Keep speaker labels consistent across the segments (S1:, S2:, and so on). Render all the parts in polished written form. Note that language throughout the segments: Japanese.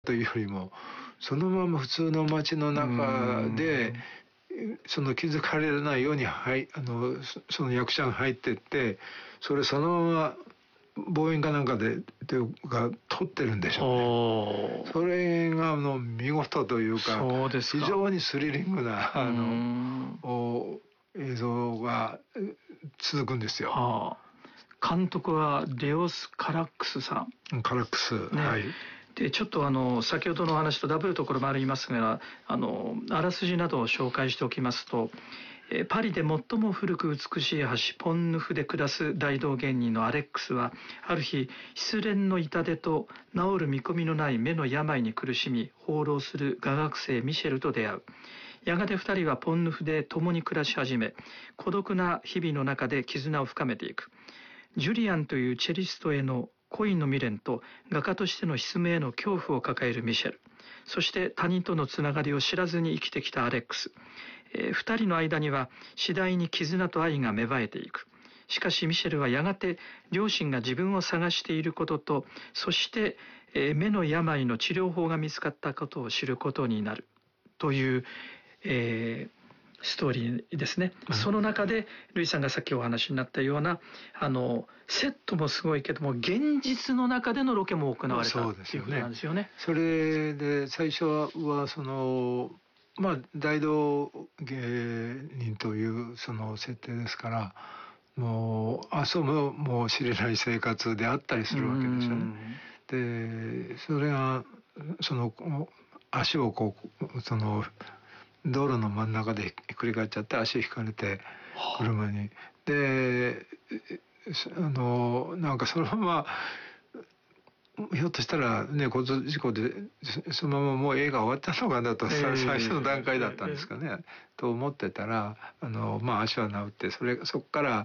S1: というよりもそのまま普通の街の中でその気づかれないようにその役者が入ってってそれそのまま望遠かなんかで撮ってるんでしょうね。それが見事というか非常にスリリングな映像が続くんですよ。
S2: 監督はレオス・カラックスさん。
S1: カラックス、ね、はい。
S2: でちょっと先ほどのお話とダブるところもありますがあらすじなどを紹介しておきますと、パリで最も古く美しい橋ポンヌフで暮らす大道芸人のアレックスはある日失恋の痛手と治る見込みのない目の病に苦しみ放浪する画学生ミシェルと出会う。やがて二人はポンヌフで共に暮らし始め孤独な日々の中で絆を深めていく。ジュリアンというチェリストへの恋の未練と画家としての失明への恐怖を抱えるミシェル、そして他人とのつながりを知らずに生きてきたアレックス、二人の間には次第に絆と愛が芽生えていく。しかしミシェルはやがて両親が自分を探していることとそして、目の病の治療法が見つかったことを知ることになるという、ストーリーですね。その中でルイさんがさっきお話になったようなセットもすごいけども現実の中でのロケも行われたっていうことなんですよね。
S1: それで最初は大道芸人というその設定ですからもう遊ぶも知れない生活であったりするわけですよね。でそれがその足をその道路の真ん中でひっくり返っちゃって足引かれて車にでなんかそのままひょっとしたらね交通事故でそのままもう映画終わったのかなと、最初の段階だったんですかね、と思ってたら足は治ってそこから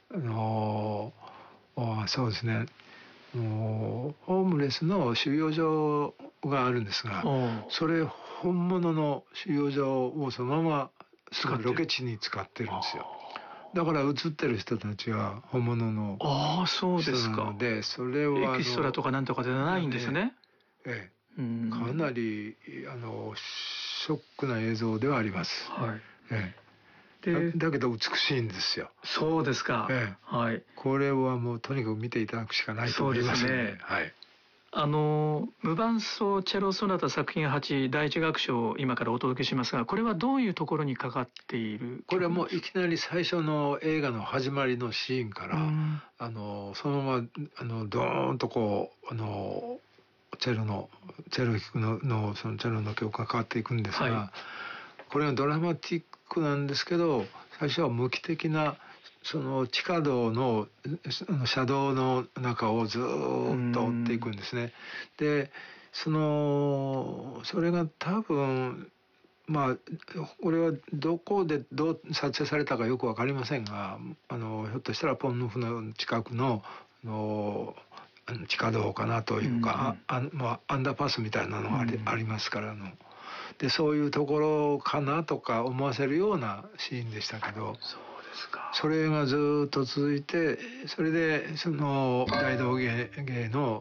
S1: そうですねホームレスの収容所があるんですがそれ本物の収容所をそのままロケ地に使ってるんですよ。だから映ってる人たちは本物の人なのでそれは
S2: エキストラとかなんとかではないんですね。
S1: かなりショックな映像ではあります。だけど美しいんですよ。
S2: そうですか。はい。
S1: これはもうとにかく見ていただくしかないと思いますね。はい。
S2: 無伴奏チェロソナタ作品8第一楽章を今からお届けしますがこれはどういうところにかかっている？
S1: これはもういきなり最初の映画の始まりのシーンからそのままドーンとチェロ弾くのそのチェロの曲が変わっていくんですが、これはドラマティックなんですけど最初は無機的なその地下道の車道の中をずっと追っていくんですね。でそれが多分これはどこでどう撮影されたかよく分かりませんがひょっとしたらポンヌフの近くの地下道かなというか、アンダーパスみたいなのがありますからでそういうところかなとか思わせるようなシーンでしたけどそれがずっと続いてそれでその大道芸の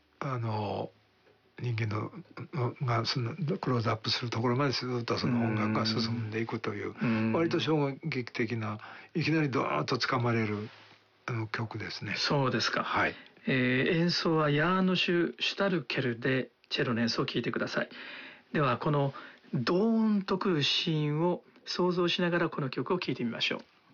S1: 人間がそのクローズアップするところまでずっとその音楽が進んでいくという割と衝撃的ないきなりドーンとつかまれる曲ですね。
S2: そうですか。
S1: はい。
S2: 演奏はヤーノシュ・シュタルケルでチェロの演奏を聴いてください。ではこのドーンとくるシーンを想像しながらこの曲を聴いてみましょう。